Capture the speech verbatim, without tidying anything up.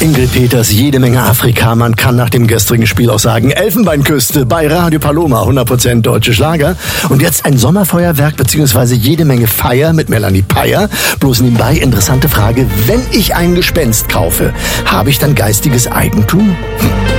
Ingrid Peters, jede Menge Afrika. Man kann nach dem gestrigen Spiel auch sagen, Elfenbeinküste bei Radio Paloma, hundert Prozent deutsche Schlager. Und jetzt ein Sommerfeuerwerk beziehungsweise jede Menge Feier mit Melanie Peyer. Bloß nebenbei interessante Frage, wenn ich ein Gespenst kaufe, habe ich dann geistiges Eigentum? Hm.